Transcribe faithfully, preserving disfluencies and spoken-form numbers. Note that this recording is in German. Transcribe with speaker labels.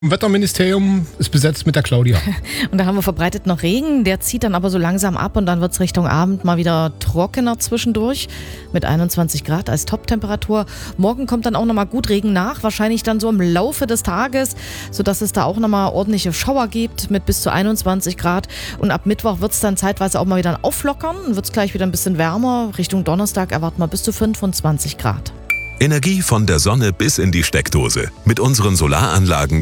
Speaker 1: Wetterministerium ist besetzt mit der Claudia.
Speaker 2: Und da haben wir verbreitet noch Regen, der zieht dann aber so langsam ab und dann wird es Richtung Abend mal wieder trockener zwischendurch mit einundzwanzig Grad als Toptemperatur. Morgen kommt dann auch nochmal gut Regen nach, wahrscheinlich dann so im Laufe des Tages, sodass es da auch nochmal ordentliche Schauer gibt mit bis zu einundzwanzig Grad. Und ab Mittwoch wird es dann zeitweise auch mal wieder auflockern, wird es gleich wieder ein bisschen wärmer. Richtung Donnerstag erwarten wir bis zu fünfundzwanzig Grad.
Speaker 3: Energie von der Sonne bis in die Steckdose. Mit unseren Solaranlagen